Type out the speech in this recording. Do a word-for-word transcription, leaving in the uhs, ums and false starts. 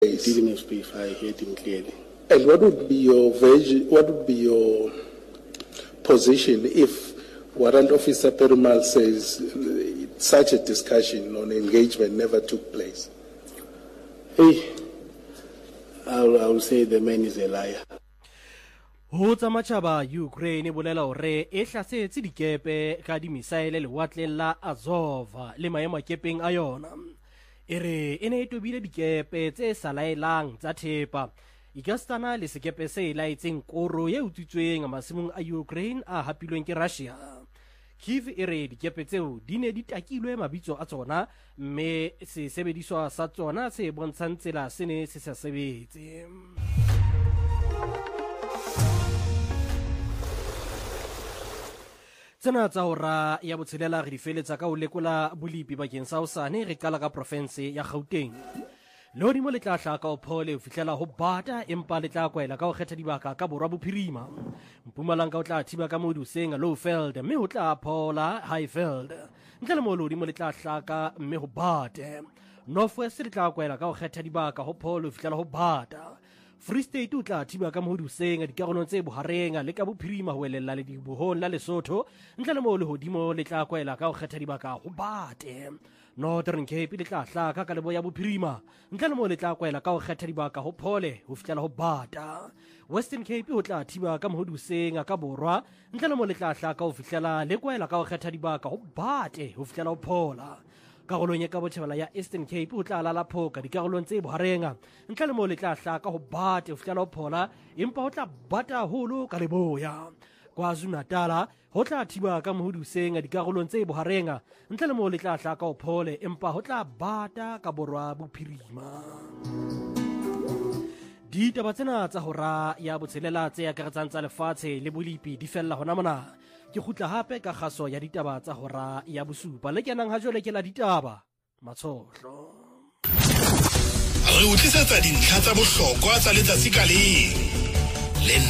He didn't speak, I heard him clearly. And what would be your version, what would be your position if Warrant Officer Perumal says uh, such a discussion on engagement never took place? Hey, I will say the man is a liar. Ho tsa matjhaba Ukraine bolela hore e hlasetse dikepe ka di missile le watleng la Azov le maemo a kepeng a yona. Ere ene e tobile dikepe tse salaelang tsa thepa. Ikastana le sekepe se laetseng koro ye utsitsweng masimong a Ukraine a hapilweng ke Russia. Kiev ere dikepe tseo di ne di takilwe mabitso a tsona mme se sebediswa sa tsona se bontshang tsela se ne se sa sebetse. Tsena tsa hora ya botshelela re di feletsa ka ho lekola bolipi bakeng sa hosane re qala ka province ya Gauteng. Lodi mo le tla hla ka o phole ho fihlela ho bata empa le tla kwela ka ho kgetha dibaka ka borwa bophirima. Mpumalanga o tla thiba ka Moduseng Lowveld mme ho tla phola Highveld. Ntle le mo lodi mo le tla hlaka mme ho bate. Northwest le tla kwela ka ho kgetha dibaka ho phole ho fihlela ho bata. Free State o tla thiba ka Moduseng dikarolong tse bohareng le ka bophirima ho elella le dibohong la Lesotho. Ntle le mo le hodimo le tla kwela ka ho kgetha dibaka ho bate. Northern Cape le tla hlaka ka leboya bophirima. Ntle le mo le tla kwela ka ho kgetha dibaka ho phole ho fihlela ho bata. Western Cape o tla thiba ka Moduseng ka borwa. Ntle le mo le tla hlaka ho fihlela le kwela ka ho kgetha dibaka ho bate ho fihlela ho phola. Karolong ya ka botjhabela ya Eastern Cape o tla lala phoka dikarolong tse boharenga. Ntle le mo le tla hlaka ho bate ho fihlela ho phola empa ho tla bata haholo ka leboya. KwaZulu-Natal ho tla thiba ka Moduseng dikarolong tse boharenga. Ntle le mo le tla hlaka ho phole empa ho tla bata ka borwa bophirima. Ditaba tsena tsa hora ya botshelela tse akaretsang tsa lefatshe le bolipi di fella hona mona. Ke khutla hape ka kgaso ya ditaba tsa hora ya bosupa le kenang ha jole ke la ditaba matsohlo. Re utlisetsa dintlha tsa bohlokwa tsa letsatsi ka leng.